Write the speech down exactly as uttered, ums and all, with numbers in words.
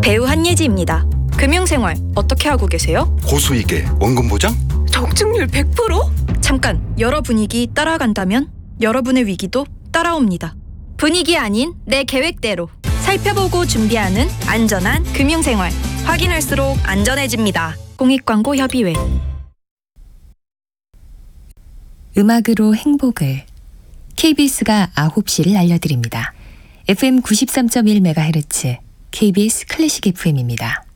배우 한예지입니다. 금융생활 어떻게 하고 계세요? 고수익에 원금 보장? 적중률 백 퍼센트? 잠깐, 여러 분위기 따라간다면 여러분의 위기도 따라옵니다. 분위기 아닌 내 계획대로 살펴보고 준비하는 안전한 금융생활. 확인할수록 안전해집니다. 공익광고협의회. 음악으로 행복을. 케이비에스가 아홉 시를 알려드립니다. 에프엠 구십삼 점 일 메가헤르츠 케이비에스 클래식 에프엠입니다.